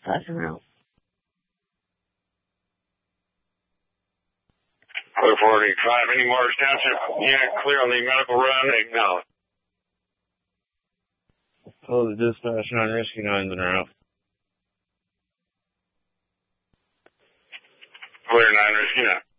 Passing out. Clear 45, any Morris Township? Yeah, clear on the medical run, acknowledge. Call the dispatch 9 Rescue 9's en route. Clear 9 Rescue 9.